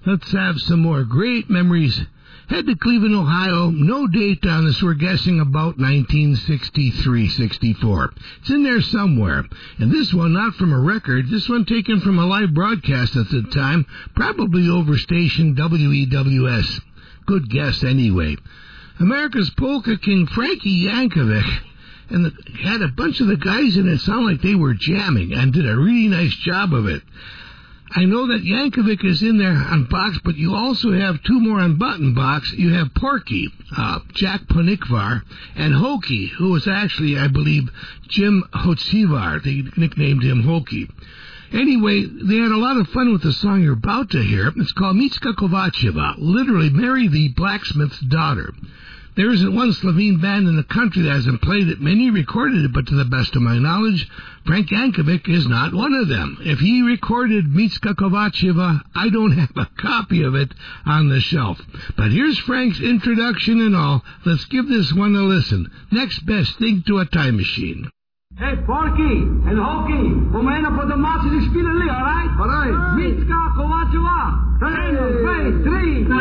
Let's have some more great memories. Head to Cleveland, Ohio. No date on this. We're guessing about 1963-64. It's in there somewhere. And this one, not from a record. This one taken from a live broadcast at the time, probably over station WEWS. Good guess anyway. America's Polka King Frankie Yankovic and had a bunch of the guys in it sound like they were jamming and did a really nice job of it. I know that Yankovic is in there on box, but you also have two more on button box. You have Porky, Jack Ponikvar, and Hokey, who was actually, I believe, Jim Hotsivar. They nicknamed him Hokey. Anyway, they had a lot of fun with the song you're about to hear. It's called Mitska Kovacheva, literally Mary the Blacksmith's Daughter. There isn't one Slovene band in the country that hasn't played it. Many recorded it, but to the best of my knowledge, Frank Yankovic is not one of them. If he recorded Mitska Kovacheva, I don't have a copy of it on the shelf. But here's Frank's introduction and all. Let's give this one a listen. Next best thing to a time machine. Hey, Porky and Hokey, we zijn op de match die spelen, alright? Alright. Mitska Kovacheva. 1, 2, 3.